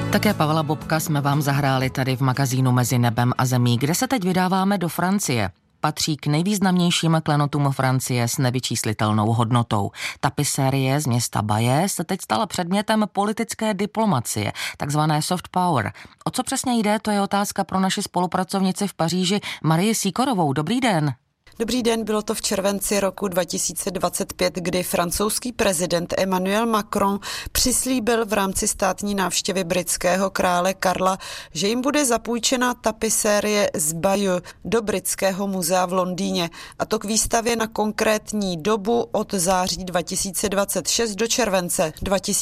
Také Pavla Bobka jsme vám zahráli tady v magazínu Mezi nebem a zemí, kde se teď vydáváme do Francie. Patří k nejvýznamnějším klenotům Francie s nevyčíslitelnou hodnotou. Tapisérie z města Bayeux se teď stala předmětem politické diplomacie, takzvané soft power. O co přesně jde, to je otázka pro naši spolupracovnici v Paříži Marii Sikorovou. Dobrý den. Dobrý den, bylo to v červenci roku 2025, kdy francouzský prezident Emmanuel Macron přislíbil v rámci státní návštěvy britského krále Karla, že jim bude zapůjčena tapisérie z Bayeux do Britského muzea v Londýně, a to k výstavě na konkrétní dobu od září 2026 do července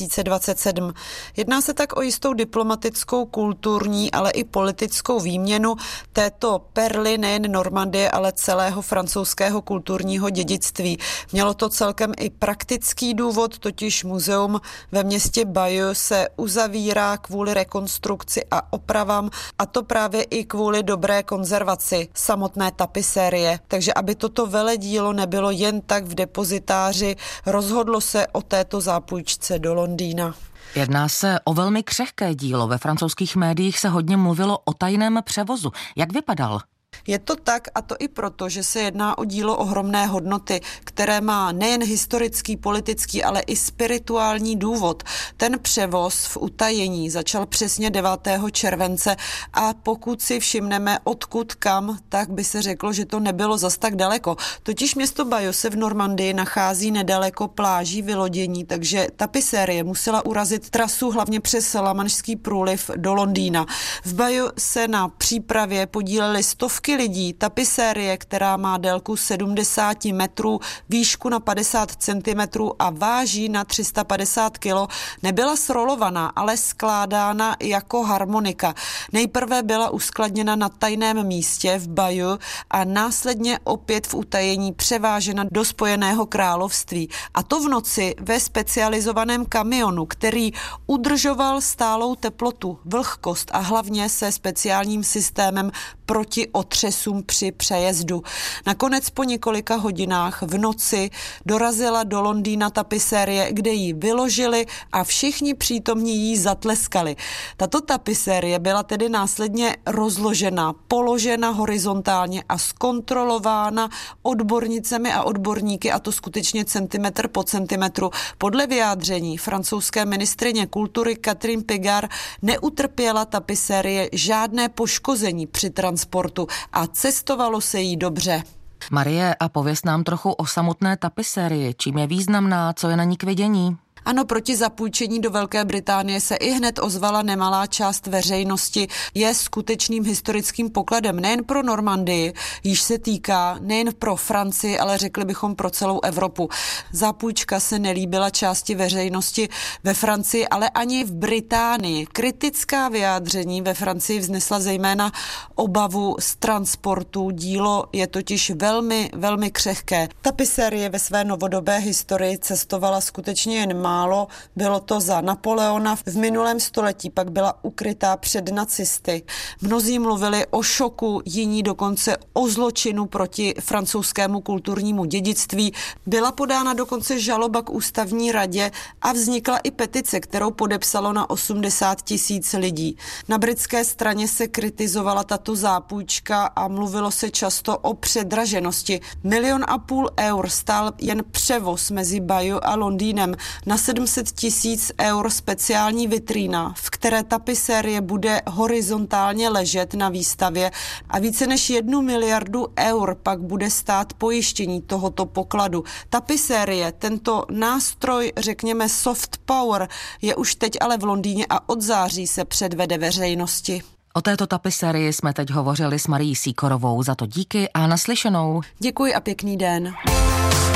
2027. Jedná se tak o jistou diplomatickou, kulturní, ale i politickou výměnu této perly nejen Normandie, ale celého francouzského kulturního dědictví. Mělo to celkem i praktický důvod, totiž muzeum ve městě Bayeux se uzavírá kvůli rekonstrukci a opravám, a to právě i kvůli dobré konzervaci samotné tapisérie. Takže aby toto veledílo nebylo jen tak v depozitáři, rozhodlo se o této zápůjčce do Londýna. Jedná se o velmi křehké dílo. Ve francouzských médiích se hodně mluvilo o tajném převozu. Jak vypadal? Je to tak, a to i proto, že se jedná o dílo ohromné hodnoty, které má nejen historický, politický, ale i spirituální důvod. Ten převoz v utajení začal přesně 9. července a pokud si všimneme odkud kam, tak by se řeklo, že to nebylo zas tak daleko. Totiž město Bayeux se v Normandii nachází nedaleko pláží vylodění, takže tapisérie musela urazit trasu hlavně přes Lamanšský průliv do Londýna. V Bayeux se na přípravě podílely stovky lidí. Tapisérie, která má délku 70 metrů, výšku na 50 centimetrů a váží na 350 kilo, nebyla srolovaná, ale skládána jako harmonika. Nejprve byla uskladněna na tajném místě v Bayeux a následně opět v utajení převážena do Spojeného království. A to v noci ve specializovaném kamionu, který udržoval stálou teplotu, vlhkost a hlavně se speciálním systémem proti otřesům při přejezdu. Nakonec po několika hodinách v noci dorazila do Londýna tapisérie, kde ji vyložili a všichni přítomní jí zatleskali. Tato tapisérie byla tedy následně rozložena, položena horizontálně a zkontrolována odbornicemi a odborníky, a to skutečně centimetr po centimetru. Podle vyjádření francouzské ministryně kultury Catherine Pégard neutrpěla tapisérie žádné poškození při transportu a cestovalo se jí dobře. Marie, a pověz nám trochu o samotné tapisérii. Čím je významná, co je na ní k vidění? Ano, proti zapůjčení do Velké Británie se i hned ozvala nemalá část veřejnosti. Je skutečným historickým pokladem nejen pro Normandii, již se týká nejen pro Francii, ale řekli bychom pro celou Evropu. Zápůjčka se nelíbila části veřejnosti ve Francii, ale ani v Británii. Kritická vyjádření ve Francii vznesla zejména obavu z transportu. Dílo je totiž velmi, velmi křehké. Tapisérie ve své novodobé historii cestovala skutečně jen málo. Bylo to za Napoleona. V minulém století pak byla ukrytá před nacisty. Mnozí mluvili o šoku, jiní dokonce o zločinu proti francouzskému kulturnímu dědictví. Byla podána dokonce žaloba k ústavní radě a vznikla i petice, kterou podepsalo na 80 000 lidí. Na britské straně se kritizovala tato zápůjčka a mluvilo se často o předraženosti. 1,5 milionu eur stál jen převoz mezi Bayeux a Londýnem. Na 700 000 eur speciální vitrína, v které tapisérie bude horizontálně ležet na výstavě, a více než 1 miliardu eur pak bude stát pojištění tohoto pokladu. Tapisérie, tento nástroj, řekněme soft power, je už teď ale v Londýně a od září se předvede veřejnosti. O této tapisérii jsme teď hovořili s Marií Sikorovou. Za to díky a naslyšenou. Děkuji a pěkný den.